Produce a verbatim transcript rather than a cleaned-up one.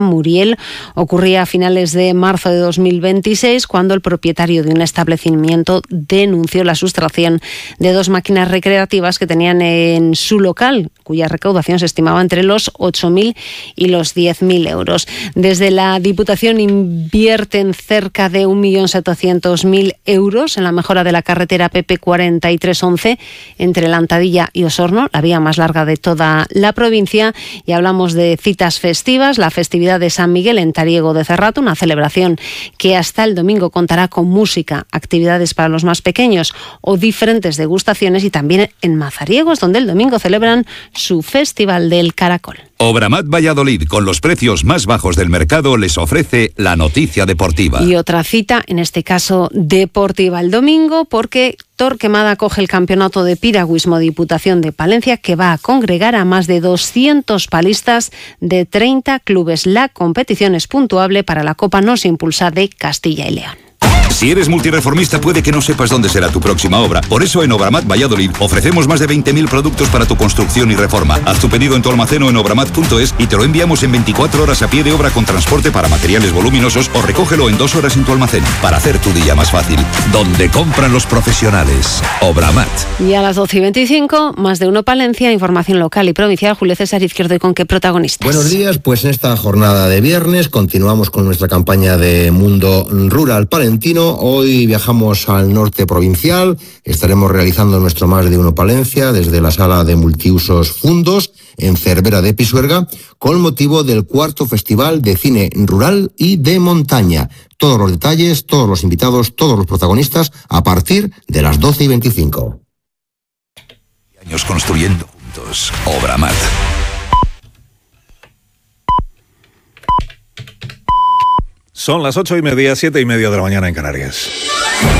Muriel ocurría a finales de marzo de dos mil veintiséis, cuando el propietario de un establecimiento denunció la sustracción de dos máquinas recreativas que tenían en su local, cuya recaudación se estimaba entre los ocho mil y los diez mil euros. Desde la Diputación invierten cerca de un millón setecientos mil euros en la mejora de la carretera P P cuarenta y tres once entre Lantadilla y Osorno, la vía más larga de toda la provincia. Y hablamos de citas festivas, la festividad de San Miguel en Tariego de Cerrato, una celebración que hasta el domingo contará con música, actividades para los más pequeños o diferentes degustaciones, y también en Mazariegos, donde el domingo celebran su Festival del Caracol. Obramat Valladolid, con los precios más bajos del mercado, les ofrece la noticia deportiva. Y otra cita, en este caso deportiva, el domingo, porque Torquemada coge el campeonato de piragüismo Diputación de Palencia, que va a congregar a más de doscientos palistas de treinta clubes. La competición es puntuable para la Copa Nos Impulsa de Castilla y León. Si eres multireformista, puede que no sepas dónde será tu próxima obra. Por eso en Obramat Valladolid ofrecemos más de veinte mil productos para tu construcción y reforma. Haz tu pedido en tu almacén o en obramat punto es y te lo enviamos en veinticuatro horas a pie de obra con transporte para materiales voluminosos, o recógelo en dos horas en tu almacén para hacer tu día más fácil. Donde compran los profesionales. Obramat. Y a las doce y veinticinco, más de uno Palencia, información local y provincial. Julio César Izquierdo, ¿y con qué protagonistas? Buenos días, pues en esta jornada de viernes continuamos con nuestra campaña de Mundo Rural Palentino. Hoy viajamos al norte provincial, estaremos realizando nuestro Más de Uno Palencia desde la sala de multiusos Fundos en Cervera de Pisuerga, con motivo del cuarto Festival de Cine Rural y de Montaña. Todos los detalles, todos los invitados, todos los protagonistas a partir de las doce y veinticinco. Años construyendo juntos. Obramat. Son las ocho y media, siete y media de la mañana en Canarias.